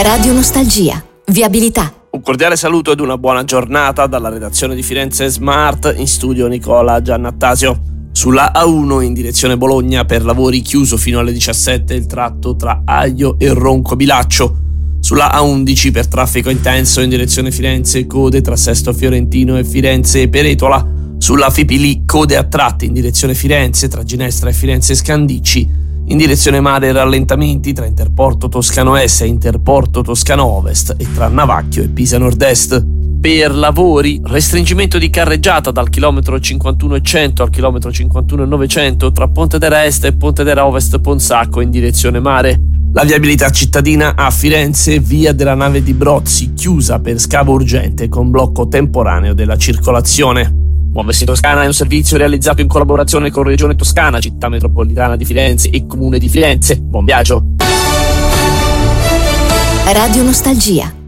Radio Nostalgia. Viabilità. Un cordiale saluto ed una buona giornata dalla redazione di Firenze Smart, in studio Nicola Giannattasio. Sulla A1 in direzione Bologna per lavori chiuso fino alle 17 il tratto tra Aglio e Roncobilaccio. Sulla A11 per traffico intenso in direzione Firenze, code tra Sesto Fiorentino e Firenze Peretola. Sulla Fipili code a tratti in direzione Firenze tra Ginestra e Firenze Scandicci. In direzione mare rallentamenti tra Interporto Toscano Est e Interporto Toscano Ovest e tra Navacchio e Pisa Nord-Est. Per lavori, restringimento di carreggiata dal chilometro 51,100 al chilometro 51,900 tra Pontedera Est e Pontedera Ovest Ponsacco in direzione mare. La viabilità cittadina a Firenze, via della Nave di Brozzi, chiusa per scavo urgente con blocco temporaneo della circolazione. Muoversi Toscana è un servizio realizzato in collaborazione con Regione Toscana, Città Metropolitana di Firenze e Comune di Firenze. Buon viaggio! Radio Nostalgia.